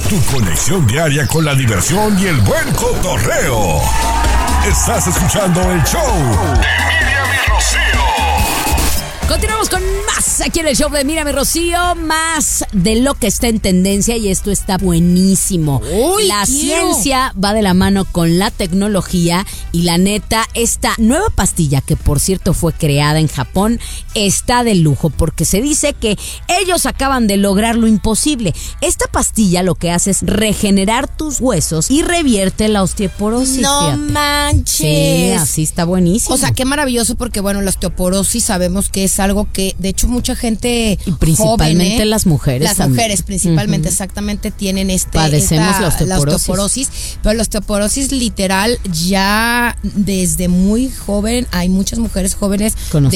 Tu conexión diaria con la diversión y el buen cotorreo. Estás escuchando el show de Miriam y Rocío. Continuamos con más aquí en el show de Mírame, Rocío, más de lo que está en tendencia y esto está buenísimo. Uy, la ciencia va de la mano con la tecnología y la neta, esta nueva pastilla que por cierto fue creada en Japón está de lujo porque se dice que ellos acaban de lograr lo imposible. Esta pastilla lo que hace es regenerar tus huesos y revierte la osteoporosis. No fíjate. manches. Sí, así está buenísimo. O sea, qué maravilloso porque, bueno, la osteoporosis sabemos que es algo que, de hecho, mucha gente y principalmente joven, las mujeres. Las también. mujeres principalmente, exactamente, tienen padecemos la osteoporosis. Pero la osteoporosis literal ya desde muy joven, hay muchas mujeres jóvenes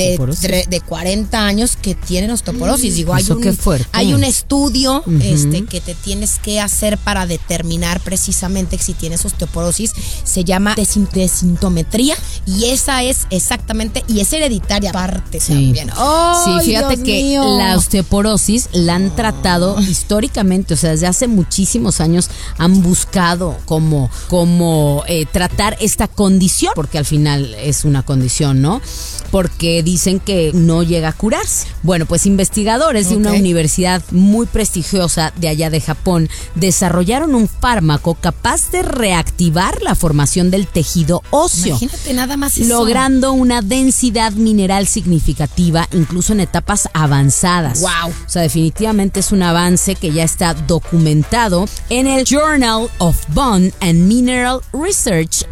de 40 años que tienen osteoporosis. Digo, hay un estudio que te tienes que hacer para determinar precisamente si tienes osteoporosis. Se llama desintometría y esa es exactamente, y es hereditaria aparte. Sí. También. Oh, sí, fíjate Dios que mío. la osteoporosis la han tratado históricamente, o sea, desde hace muchísimos años han buscado cómo tratar esta condición, porque al final es una condición, ¿no? Porque dicen que no llega a curarse. Bueno, pues investigadores de una universidad muy prestigiosa de allá de Japón desarrollaron un fármaco capaz de reactivar la formación del tejido óseo. Imagínate nada más eso. Logrando una densidad mineral significativa, incluso en etapas avanzadas. Wow. O sea, definitivamente es un avance que ya está documentado en el Journal of Bone and Mineral Research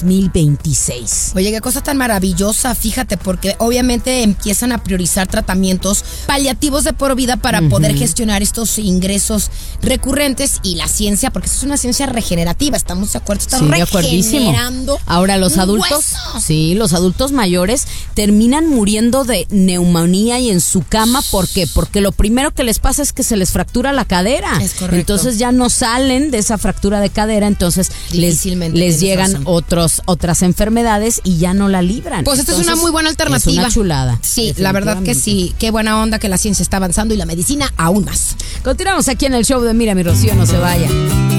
2026. Oye, qué cosa tan maravillosa, fíjate, porque obviamente empiezan a priorizar tratamientos paliativos de por vida para poder gestionar estos ingresos recurrentes y la ciencia, porque eso es una ciencia regenerativa, ¿estamos de acuerdo? Está regenerando. Ahora los adultos, los adultos mayores terminan muriendo de neumonía y en su cama, ¿por qué? Porque lo primero que les pasa es que se les fractura la cadera. Es correcto. Entonces ya no salen de esa fractura de cadera, entonces les llegan otras enfermedades y ya no la libran. Pues esta es una muy buena alternativa. Es una chulada. Sí, la verdad que sí. Qué buena onda que la ciencia está avanzando y la medicina aún más. Continuamos aquí en el show de Mírame, Rocío, no se vaya.